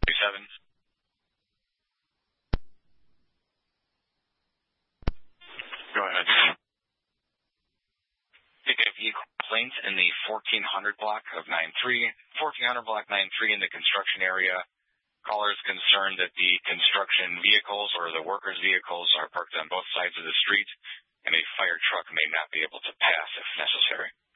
7. Go ahead. Pick a vehicle complaint in the 1400 block of 93. 1400 block 93 in the construction area. Caller is concerned that the construction vehicles or the workers' vehicles are parked on both sides of the street, and a fire truck may not be able to pass if necessary.